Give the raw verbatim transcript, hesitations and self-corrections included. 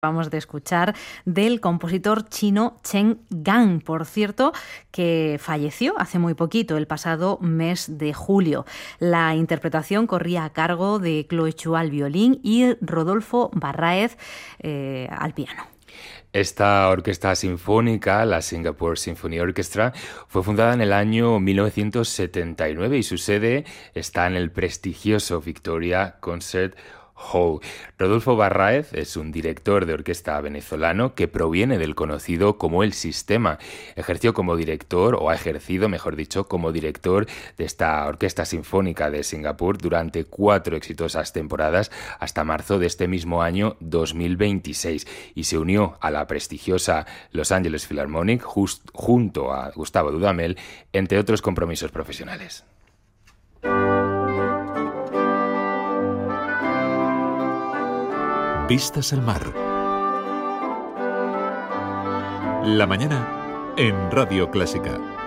Vamos de escuchar del compositor chino Chen Gang, por cierto, que falleció hace muy poquito, el pasado mes de julio. La interpretación corría a cargo de Chloe Chu al violín y Rodolfo Barraez eh, al piano. Esta orquesta sinfónica, la Singapore Symphony Orchestra, fue fundada en el año mil novecientos setenta y nueve y su sede está en el prestigioso Victoria Concert Hall. Rodolfo Barraez es un director de orquesta venezolano que proviene del conocido como El Sistema. Ejerció como director, o ha ejercido, mejor dicho, como director de esta orquesta sinfónica de Singapur durante cuatro exitosas temporadas hasta marzo de este mismo año dos mil veintiséis y se unió a la prestigiosa Los Angeles Philharmonic just, junto a Gustavo Dudamel, entre otros compromisos profesionales. Vistas al mar. La mañana en Radio Clásica.